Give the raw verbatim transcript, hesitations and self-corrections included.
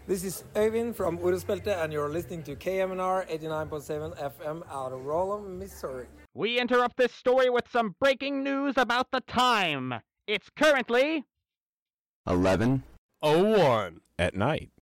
This is Øyvind from Orospelte, and you're listening to K M N R eighty-nine point seven F M out of Rollum, Missouri. We interrupt this story with some breaking news about the time. It's currently eleven oh one at night.